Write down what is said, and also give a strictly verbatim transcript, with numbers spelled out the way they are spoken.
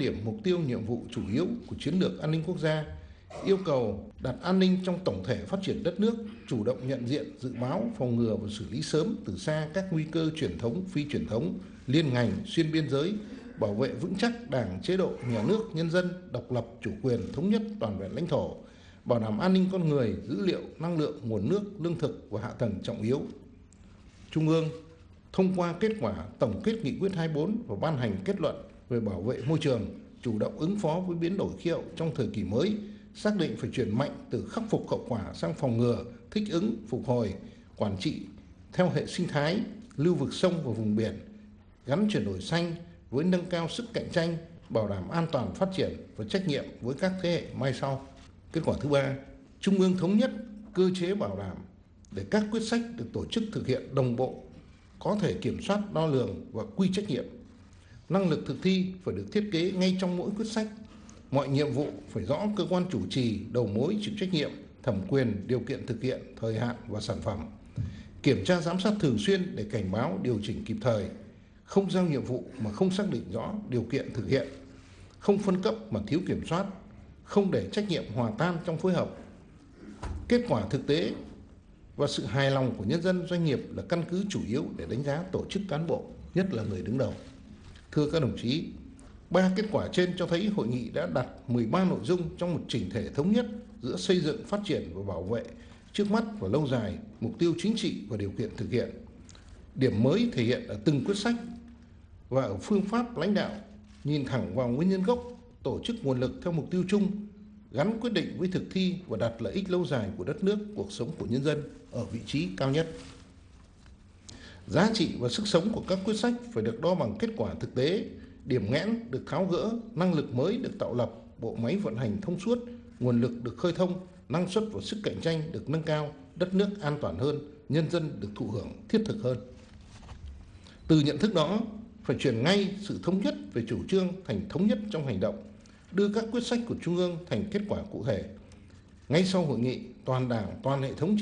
điểm, mục tiêu, nhiệm vụ chủ yếu của chiến lược an ninh quốc gia, yêu cầu đặt an ninh trong tổng thể phát triển đất nước, chủ động nhận diện, dự báo, phòng ngừa và xử lý sớm từ xa các nguy cơ truyền thống, phi truyền thống, liên ngành, xuyên biên giới, bảo vệ vững chắc Đảng, chế độ, nhà nước, nhân dân, độc lập, chủ quyền, thống nhất, toàn vẹn lãnh thổ, bảo đảm an ninh con người, dữ liệu, năng lượng, nguồn nước, lương thực và hạ tầng trọng yếu. Trung ương thông qua kết quả tổng kết nghị quyết hai mươi bốn và ban hành kết luận về bảo vệ môi trường, chủ động ứng phó với biến đổi khí hậu trong thời kỳ mới, xác định phải chuyển mạnh từ khắc phục hậu quả sang phòng ngừa, thích ứng, phục hồi, quản trị theo hệ sinh thái, lưu vực sông và vùng biển, gắn chuyển đổi xanh với nâng cao sức cạnh tranh, bảo đảm an toàn phát triển và trách nhiệm với các thế hệ mai sau. Kết quả thứ ba, Trung ương thống nhất cơ chế bảo đảm để các quyết sách được tổ chức thực hiện đồng bộ, có thể kiểm soát, đo lường và quy trách nhiệm. Năng lực thực thi phải được thiết kế ngay trong mỗi quyết sách. Mọi nhiệm vụ phải rõ cơ quan chủ trì, đầu mối chịu trách nhiệm, thẩm quyền, điều kiện thực hiện, thời hạn và sản phẩm. Kiểm tra giám sát thường xuyên để cảnh báo, điều chỉnh kịp thời. Không giao nhiệm vụ mà không xác định rõ điều kiện thực hiện. Không phân cấp mà thiếu kiểm soát. Không để trách nhiệm hòa tan trong phối hợp. Kết quả thực tế và sự hài lòng của nhân dân, doanh nghiệp là căn cứ chủ yếu để đánh giá tổ chức cán bộ, nhất là người đứng đầu. Thưa các đồng chí, ba kết quả trên cho thấy hội nghị đã đặt mười ba nội dung trong một chỉnh thể thống nhất giữa xây dựng, phát triển và bảo vệ trước mắt và lâu dài, mục tiêu chính trị và điều kiện thực hiện. Điểm mới thể hiện ở từng quyết sách và ở phương pháp lãnh đạo, nhìn thẳng vào nguyên nhân gốc, tổ chức nguồn lực theo mục tiêu chung, gắn quyết định với thực thi và đặt lợi ích lâu dài của đất nước, cuộc sống của nhân dân ở vị trí cao nhất. Giá trị và sức sống của các quyết sách phải được đo bằng kết quả thực tế, điểm nghẽn được tháo gỡ, năng lực mới được tạo lập, bộ máy vận hành thông suốt, nguồn lực được khơi thông, năng suất và sức cạnh tranh được nâng cao, đất nước an toàn hơn, nhân dân được thụ hưởng thiết thực hơn. Từ nhận thức đó, phải chuyển ngay sự thống nhất về chủ trương thành thống nhất trong hành động, đưa các quyết sách của Trung ương thành kết quả cụ thể. Ngay sau hội nghị, toàn Đảng, toàn hệ thống